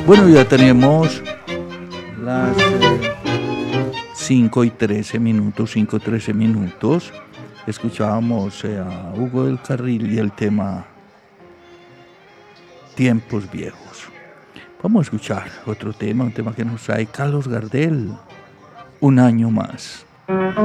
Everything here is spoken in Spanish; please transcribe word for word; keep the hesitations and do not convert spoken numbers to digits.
Bueno, ya tenemos las eh, cinco y trece minutos, cinco y trece minutos. Escuchábamos eh, a Hugo del Carril y el tema Tiempos Viejos. Vamos a escuchar otro tema, un tema que nos trae Carlos Gardel, Un año más.